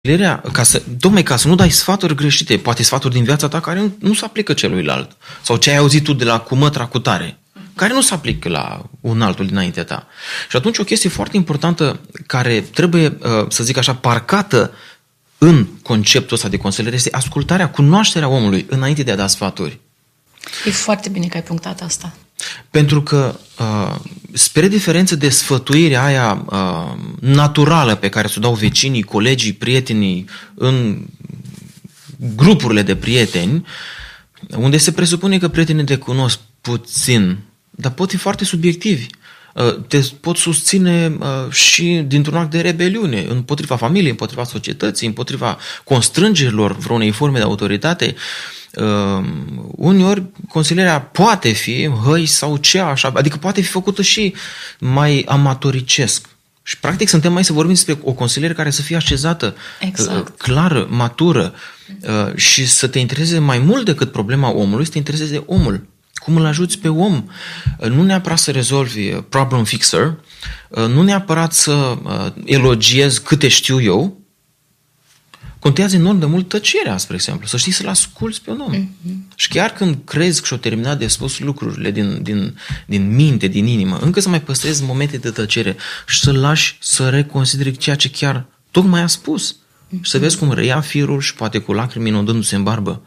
tocmai ca să nu dai sfaturi greșite, poate sfaturi din viața ta care nu se aplică celuilalt. Sau ce ai auzit tu de la cumătra cutare, care nu se aplică la un altul dinaintea ta. Și atunci o chestie foarte importantă care trebuie, să zic așa, parcată în conceptul ăsta de consiliere este ascultarea, cunoașterea omului înainte de a da sfaturi. E foarte bine că ai punctat asta. Pentru că, spre diferență de sfătuirea aia naturală pe care ți-o dau vecinii, colegii, prietenii, în grupurile de prieteni, unde se presupune că prietenii te cunosc puțin, dar pot fi foarte subiectivi. Te pot susține și dintr-un act de rebeliune împotriva familiei, împotriva societății, împotriva constrângerilor vreunei forme de autoritate. Uneori consilierea poate fi hăi sau cea așa, adică poate fi făcută și mai amatoricesc. Și practic suntem mai să vorbim despre o consiliere care să fie așezată, exact, clară, matură și să te intereseze mai mult decât problema omului, să te intereseze de omul. Cum îl ajuți pe om. Nu neapărat să rezolvi problem fixer, nu neapărat să elogiezi câte știu eu. Contează enorm de mult tăcerea, spre exemplu. Să știi să-l asculți pe un om. Mm-hmm. Și chiar când crezi că și-o terminat de spus lucrurile din minte, din inimă, încă să mai păstrezi momente de tăcere și să-l lași să reconsideri ceea ce chiar tocmai a spus. Mm-hmm. Și să vezi cum reia firul și poate cu lacrimi inundându-se în barbă.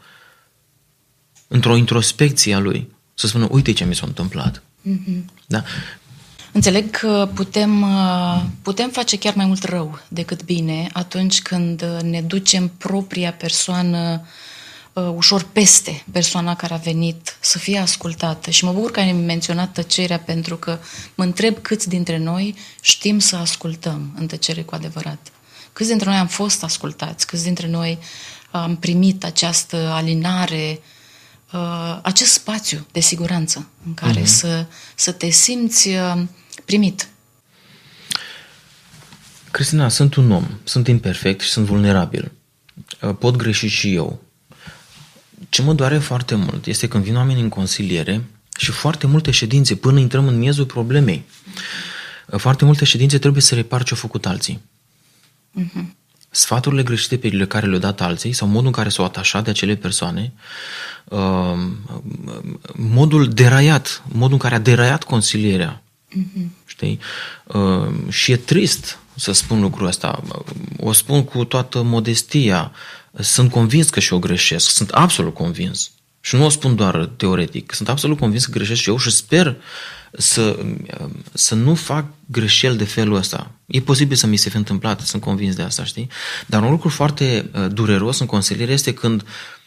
Într-o introspecție a lui. Să spună, uite ce mi s-a întâmplat. Mm-hmm. Da? Înțeleg că putem face chiar mai mult rău decât bine atunci când ne ducem propria persoană ușor peste persoana care a venit să fie ascultată. Și mă bucur că ai menționat tăcerea, pentru că mă întreb câți dintre noi știm să ascultăm în tăcere cu adevărat. Câți dintre noi am fost ascultați, câți dintre noi am primit această alinare, acest spațiu de siguranță în care să te simți primit. Cristina, sunt un om, sunt imperfect și sunt vulnerabil. Pot greși și eu. Ce mă doare foarte mult este când vin oameni în consiliere și foarte multe ședințe, până intrăm în miezul problemei, foarte multe ședințe trebuie să repar ce-au făcut alții. Sfaturile greșite pe care le-au dat alții sau modul în care s-au atașat de acele persoane, modul în care a deraiat consilierea. Știi? Și e trist să spun lucrul ăsta. O spun cu toată modestia. Sunt convins că și eu greșesc. Sunt absolut convins. Și nu o spun doar teoretic. Sunt absolut convins că greșesc și eu și sper să nu fac greșeli de felul ăsta. E posibil să mi se fi întâmplat, sunt convins de asta, știi? Dar un lucru foarte dureros în consiliere este când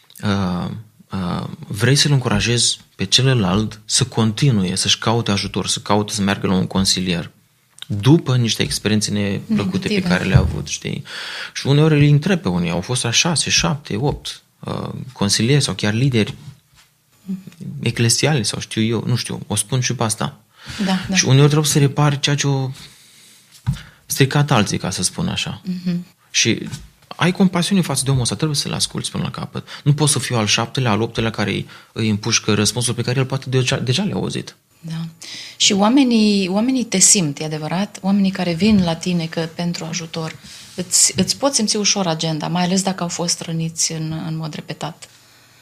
vrei să-l încurajezi pe celălalt să continue, să-și caute ajutor, să caute să meargă la un consilier după niște experiențe neplăcute pe care le-a avut, știi? Și uneori îi întreb pe unii, au fost la 6, 7, 8 consilieri sau chiar lideri eclesiali sau știu eu, nu știu, o spun și pe asta. Da. Și uneori trebuie să repari ceea ce o stricat alții, ca să spun așa. Și ai compasiune față de omul ăsta, trebuie să-l asculți până la capăt. Nu poți să fiu al 7-lea, al 8-lea care îi împușcă răspunsul pe care el poate deja le-a auzit. Da. Și oamenii te simt, e adevărat? Oamenii care vin la tine pentru ajutor, îți pot simți ușor agenda, mai ales dacă au fost răniți în mod repetat.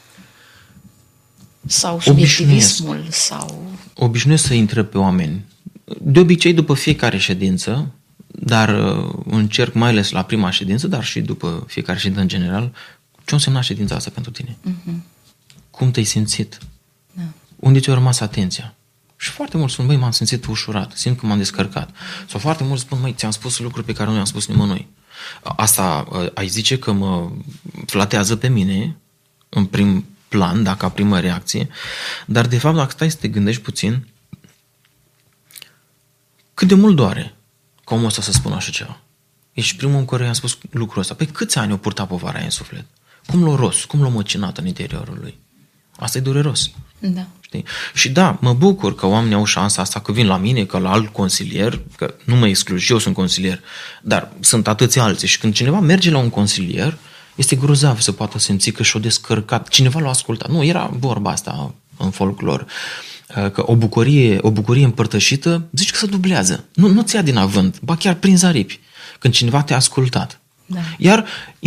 Sau subiectivismul sau... Obișnuiesc să intre pe oameni. De obicei după fiecare ședință, dar încerc mai ales la prima ședință, dar și după fiecare ședință în general, ce însemna ședința asta pentru tine? Cum te-ai simțit? Da. Unde ți-a rămas atenția? Și foarte mulți spun, m-am simțit ușurat, simt că m-am descărcat. Sau foarte mulți spun, ți-am spus lucruri pe care nu le-am spus nimănui. Asta ai zice că mă flatează pe mine în prim plan, dacă ca primă reacție, dar de fapt dacă stai să te gândești puțin, cât de mult doare ca omul ăsta să spună așa ceva. Ești primul în care i-am spus lucrul ăsta. Păi câți ani o purta povara aia în suflet? Cum l-a ros? Cum l-a măcinat în interiorul lui? Asta e dureros. Da. Știi? Și da, mă bucur că oamenii au șansa asta, că vin la mine, că la alt consilier, că nu mă exclud, și eu sunt consilier, dar sunt atâția alții. Și când cineva merge la un consilier, este grozav să poată simți că și-o descărcat. Cineva l-a ascultat. Nu, era vorba asta în folclor. Că o bucurie împărtășită, zici că se dublează. Nu ți ia din avânt, ba chiar prin zaripi, când cineva te-a ascultat. Da. Iar